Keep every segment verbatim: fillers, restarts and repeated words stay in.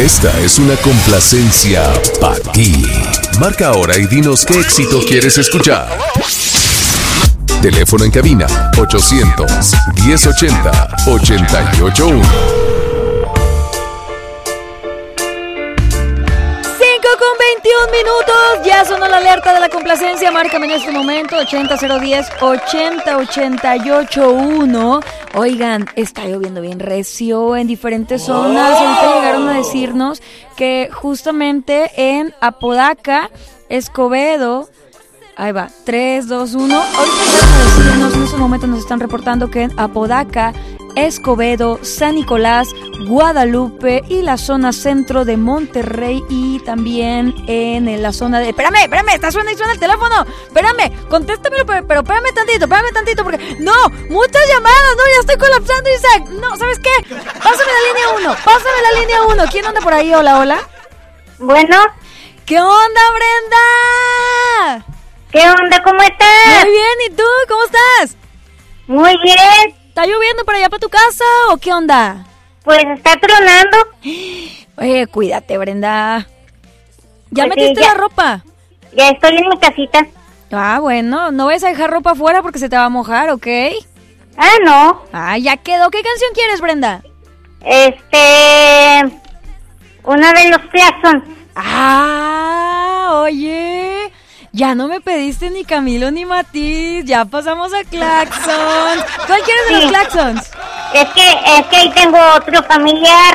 Esta es una complacencia para ti. Marca ahora y dinos qué éxito quieres escuchar. Teléfono en cabina ochocientos, diez ochenta, ochenta y ocho uno. Con veintiún minutos, ya sonó la alerta de la complacencia. Márcame en este momento ochenta cero diez, ochenta ochenta y ocho uno. Oigan, está lloviendo bien recio en diferentes zonas. Ahorita llegaron a decirnos que justamente en Apodaca, Escobedo, ahí va, tres, dos, uno. Ahorita llegaron a decirnos, en estos momentos nos están reportando que en Apodaca, Escobedo, San Nicolás, Guadalupe y la zona centro de Monterrey y también en la zona de... Espérame, espérame, está suena y suena el teléfono. Espérame, contéstamelo, pero, pero espérame tantito, espérame tantito porque... No, muchas llamadas, no, ya estoy colapsando, Isaac. No, ¿sabes qué? Pásame la línea uno, pásame la línea uno. ¿Quién anda por ahí? Hola, hola. Bueno. ¿Qué onda, Brenda? ¿Qué onda? ¿Cómo estás? Muy bien, ¿y tú? ¿Cómo estás? Muy bien. ¿Está lloviendo para allá para tu casa o qué onda? Pues está tronando. Oye, cuídate, Brenda. ¿Ya pues metiste sí, ya, la ropa? Ya estoy en mi casita. Ah, bueno, no vayas a dejar ropa afuera porque se te va a mojar, ¿ok? Ah, no. Ah, ya quedó. ¿Qué canción quieres, Brenda? Este... Una de los Claxons. Ah, oye... Ya no me pediste ni Camilo ni Matiz, ya pasamos a Claxon. ¿Cuál quieres de sí. los Claxons? Es que, es que ahí tengo otro familiar.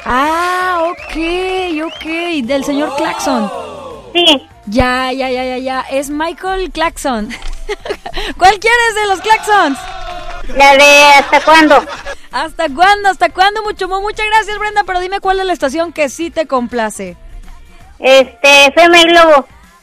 Ah, ok, ok, del señor Claxon. Sí. Ya, ya, ya, ya, ya, es Michael Claxon. ¿Cuál quieres de los Claxons? La de ¿hasta cuándo? ¿Hasta cuándo? ¿Hasta cuándo? Mucho, muchas gracias, Brenda, pero dime cuál es la estación que sí te complace. Este, F M Globo.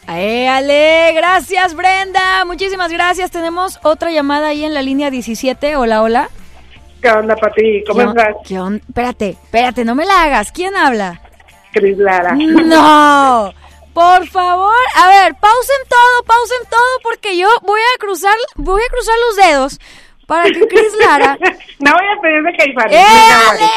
¡Éale! Gracias, Brenda. Muchísimas gracias. Tenemos otra llamada ahí en la línea diecisiete. Hola, hola. ¿Qué onda, Pati? ¿Cómo ¿Qué estás? ¿Qué onda? Espérate, espérate, no me la hagas. ¿Quién habla? Cris Lara. ¡No! Por favor, a ver, pausen todo, pausen todo, porque yo voy a cruzar, voy a cruzar los dedos para que Cris Lara... No voy a pedir de Caifanes. ¡Éale!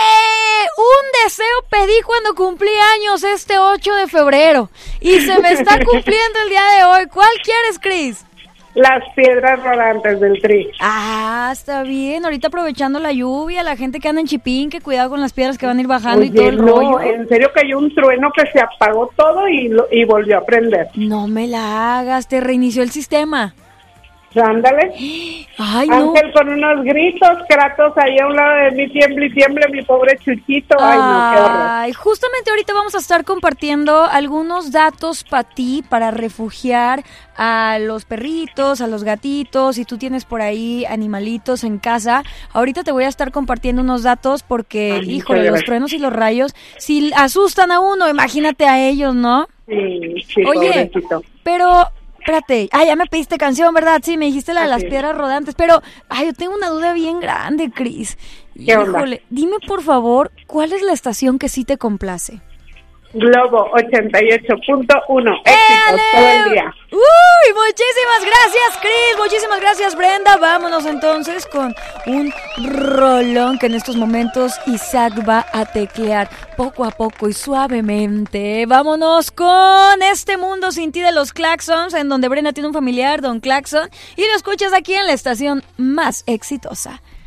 Un deseo pedí cuando cumplí años este ocho de febrero y se me está cumpliendo el día de hoy. ¿Cuál quieres, Cris? Las piedras rodantes del Tri. Ah, está bien. Ahorita aprovechando la lluvia, la gente que anda en Chipín, que cuidado con las piedras que van a ir bajando. Oye, y todo el no, rollo. En serio cayó un trueno que se apagó todo y, lo, y volvió a prender. No me la hagas, te reinició el sistema. Ándale. Ay, no. Ángel con unos gritos, Kratos ahí a un lado de mí, tiemble y tiemble, mi pobre Chuchito. Ay, no, qué horror. Ay, justamente ahorita vamos a estar compartiendo algunos datos para ti, para refugiar a los perritos, a los gatitos, si tú tienes por ahí animalitos en casa. Ahorita te voy a estar compartiendo unos datos porque, ay, híjole, los truenos y los rayos, si asustan a uno, imagínate a ellos, ¿no? Sí, sí, oye, pobrecito. Pero... Espérate, ah, ya me pediste canción, ¿verdad? Sí, me dijiste la de las Así. piedras rodantes, pero, ay, yo tengo una duda bien grande, Cris. ¿Qué onda? Híjole, dime por favor, ¿cuál es la estación que sí te complace? Globo ochenta y ocho punto uno, éxitos todo el día. Uy, muchísimas gracias, Cris, muchísimas gracias, Brenda. Vámonos entonces con un rolón que en estos momentos Isaac va a teclear poco a poco y suavemente. Vámonos con Este Mundo Sin Ti de los Claxons, en donde Brenda tiene un familiar, Don Claxon, y lo escuchas aquí en la estación más exitosa.